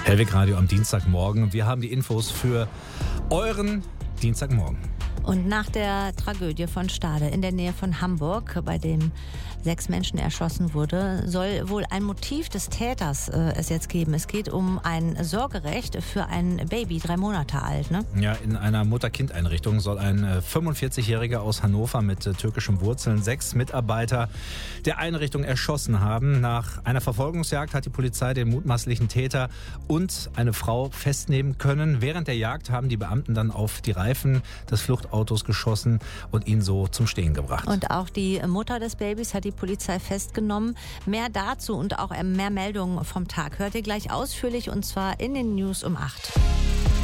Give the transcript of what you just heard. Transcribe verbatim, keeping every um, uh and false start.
Hellwig Radio am Dienstagmorgen. Wir haben die Infos für euren Dienstagmorgen. Und nach der Tragödie von Stade in der Nähe von Hamburg, bei dem sechs Menschen erschossen wurde, soll wohl ein Motiv des Täters äh, es jetzt geben. Es geht um ein Sorgerecht für ein Baby, drei Monate alt, ne? Ja, in einer Mutter-Kind-Einrichtung soll ein äh, fünfundvierzigjähriger aus Hannover mit äh, türkischen Wurzeln sechs Mitarbeiter der Einrichtung erschossen haben. Nach einer Verfolgungsjagd hat die Polizei den mutmaßlichen Täter und eine Frau festnehmen können. Während der Jagd haben die Beamten dann auf die Reifen des Fluchtautos geschossen und ihn so zum Stehen gebracht. Und auch die Mutter des Babys hat die Polizei festgenommen. Mehr dazu und auch mehr Meldungen vom Tag hört ihr gleich ausführlich, und zwar in den News um acht.